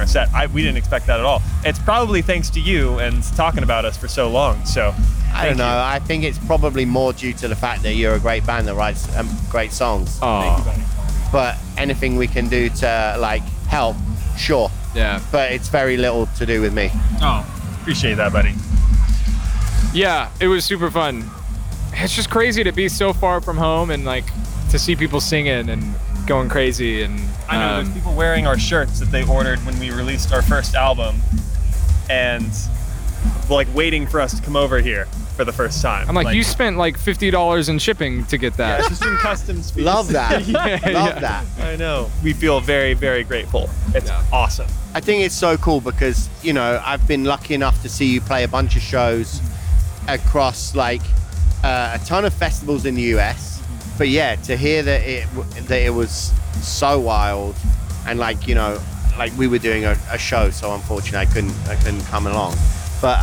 our set. We didn't expect that at all. It's probably thanks to you and talking about us for so long. So I don't know. I think it's probably more due to the fact that you're a great band that writes great songs. Thank you, buddy. But anything we can do to like help, sure. Yeah. But it's very little to do with me. Oh, appreciate that, buddy. Yeah, it was super fun. It's just crazy to be so far from home and like to see people singing and going crazy. And I know there's people wearing our shirts that they ordered when we released our first album, and like waiting for us to come over here for the first time. I'm like, you spent like $50 in shipping to get that. Yeah, it's just in customs fees. Love that. Love Yeah. that. I know. We feel very, very grateful. It's awesome. I think it's so cool because, you know, I've been lucky enough to see you play a bunch of shows across like a ton of festivals in the US. But yeah, to hear that it was so wild, and like, you know, like we were doing a show, so unfortunately I couldn't come along. But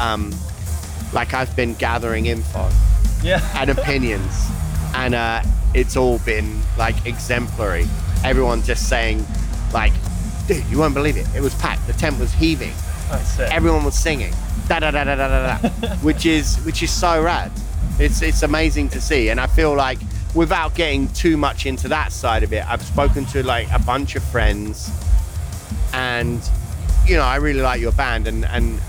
like I've been gathering info and opinions, and it's all been like exemplary. Everyone just saying like, dude, you won't believe it. It was packed. The tent was heaving. Everyone was singing, da da da da da da da, which is so rad. It's amazing to see, and I feel like without getting too much into that side of it, I've spoken to like a bunch of friends, and you know, I really like your band, and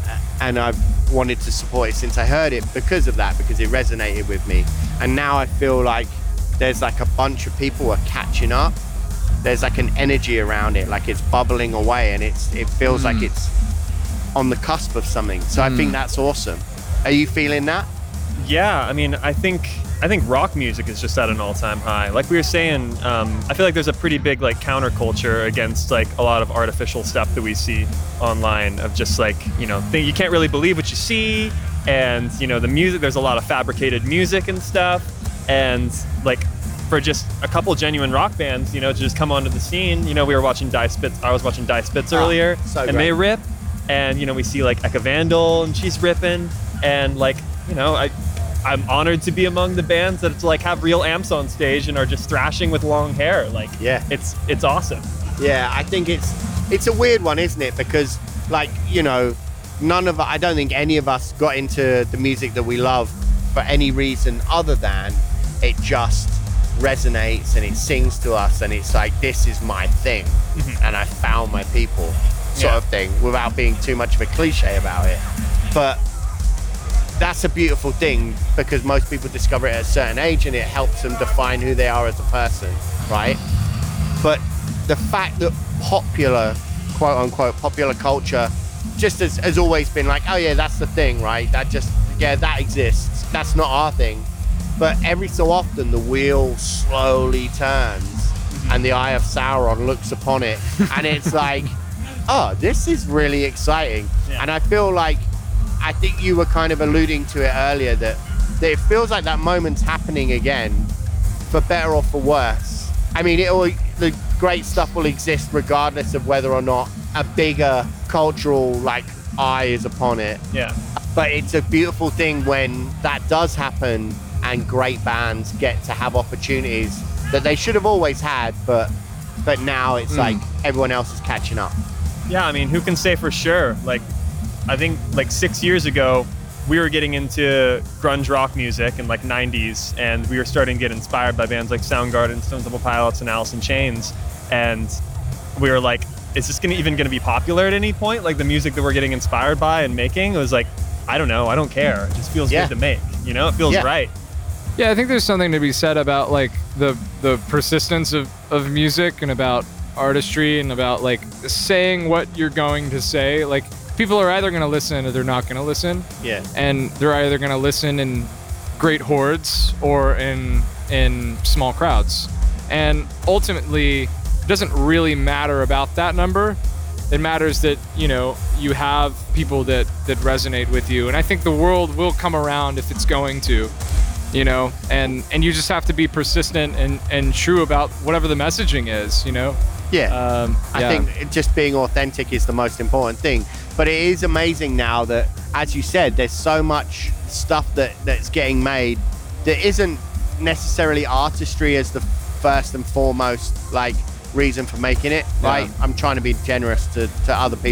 I've wanted to support it since I heard it because of that, because it resonated with me. And now I feel like there's like a bunch of people who are catching up. There's like an energy around it, like it's bubbling away, and it feels like it's on the cusp of something. So I think that's awesome. Are you feeling that? Yeah, I mean, I think rock music is just at an all-time high. Like we were saying, I feel like there's a pretty big like counterculture against like a lot of artificial stuff that we see online of just like, you know, you can't really believe what you see, and you know, the music, there's a lot of fabricated music and stuff, and like for just a couple genuine rock bands, you know, to just come onto the scene. You know, we were watching Die Spitz. I was watching Die Spitz earlier, so and great. they rip, and you know, we see like Eka Vandal, and she's ripping, and like, you know, I'm honored to be among the bands that like have real amps on stage and are just thrashing with long hair. Like, yeah, it's awesome. Yeah, I think it's a weird one, isn't it? Because like, you know, I don't think any of us got into the music that we love for any reason other than it just resonates and it sings to us, and it's like, this is my thing, and I found my people sort of thing, without being too much of a cliche about it. But that's a beautiful thing, because most people discover it at a certain age and it helps them define who they are as a person, right? But the fact that popular, quote unquote, popular culture just has always been like, oh yeah, that's the thing, right? That exists. That's not our thing. But every so often the wheel slowly turns and the Eye of Sauron looks upon it, and it's like, oh, this is really exciting. And I feel like, I think you were kind of alluding to it earlier, that it feels like that moment's happening again, for better or for worse. I mean, the great stuff will exist regardless of whether or not a bigger cultural like eye is upon it. Yeah. But it's a beautiful thing when that does happen and great bands get to have opportunities that they should have always had, but now it's like everyone else is catching up. Yeah, I mean, who can say for sure? Like, I think like 6 years ago, we were getting into grunge rock music in like 90s, and we were starting to get inspired by bands like Soundgarden, Stone Temple Pilots, and Alice in Chains. And we were like, is this even going to be popular at any point? Like the music that we're getting inspired by and making, it was like, I don't know, I don't care. It just feels good to make, you know? It feels right. Yeah, I think there's something to be said about like the persistence of music, and about artistry, and about like saying what you're going to say. Like, people are either going to listen or they're not going to listen. Yeah. And they're either going to listen in great hordes or in small crowds. And ultimately, it doesn't really matter about that number. It matters that, you know, you have people that resonate with you. And I think the world will come around if it's going to, you know, and you just have to be persistent and true about whatever the messaging is, you know? Yeah. I think just being authentic is the most important thing. But it is amazing now that, as you said, there's so much stuff that's getting made that isn't necessarily artistry as the first and foremost like reason for making it, right? I'm trying to be generous to other people.